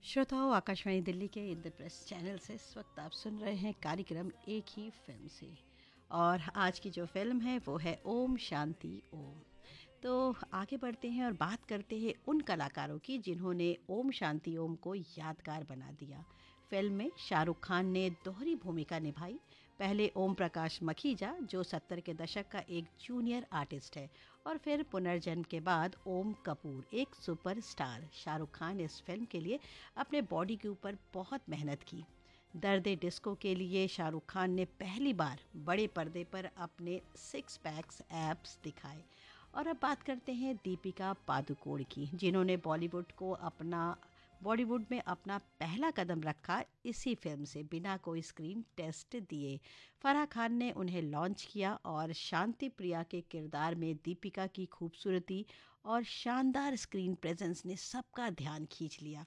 श्रोताओं, आकाशवाणी दिल्ली के इंद्रप्रस्थ चैनल से इस वक्त आप सुन रहे हैं कार्यक्रम एक ही फिल्म से। और आज की जो फिल्म है वो है ओम शांति ओम। तो आगे बढ़ते हैं और बात करते हैं उन कलाकारों की जिन्होंने ओम शांति ओम को यादगार बना दिया। फिल्म में शाहरुख खान ने दोहरी भूमिका निभाई। पहले ओम प्रकाश मखीजा, जो 70 के दशक का एक जूनियर आर्टिस्ट है, और फिर पुनर्जन्म के बाद ओम कपूर, एक सुपरस्टार। शाहरुख खान इस फिल्म के लिए अपने बॉडी के ऊपर बहुत मेहनत की। दर्द डिस्को के लिए शाहरुख खान ने पहली बार बड़े पर्दे पर अपने सिक्स पैक्स एब्स दिखाए। और अब बात करते हैं दीपिका पादुकोण की, जिन्होंने बॉलीवुड में अपना पहला कदम रखा इसी फिल्म से, बिना कोई स्क्रीन टेस्ट दिए। फराह खान ने उन्हें लॉन्च किया और शांति प्रिया के किरदार में दीपिका की खूबसूरती और शानदार स्क्रीन प्रेजेंस ने सबका ध्यान खींच लिया।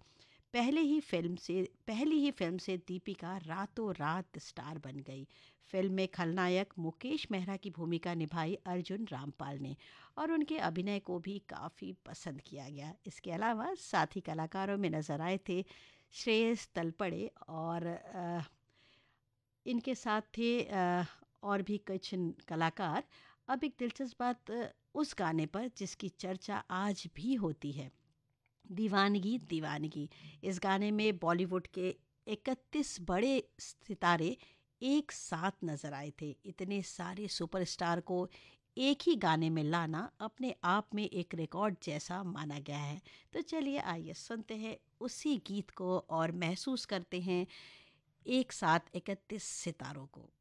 पहली ही फिल्म से दीपिका रातों रात स्टार बन गई। फिल्म में खलनायक मुकेश मेहरा की भूमिका निभाई अर्जुन रामपाल ने, और उनके अभिनय को भी काफ़ी पसंद किया गया। इसके अलावा साथी कलाकारों में नज़र आए थे श्रेयस तलपड़े, और इनके साथ थे और भी कुछ कलाकार। अब एक दिलचस्प बात उस गाने पर जिसकी चर्चा आज भी होती है, दीवानगी दीवानगी। इस गाने में बॉलीवुड के 31 बड़े सितारे एक साथ नजर आए थे। इतने सारे सुपरस्टार को एक ही गाने में लाना अपने आप में एक रिकॉर्ड जैसा माना गया है। तो चलिए आइए सुनते हैं उसी गीत को और महसूस करते हैं एक साथ 31 सितारों को।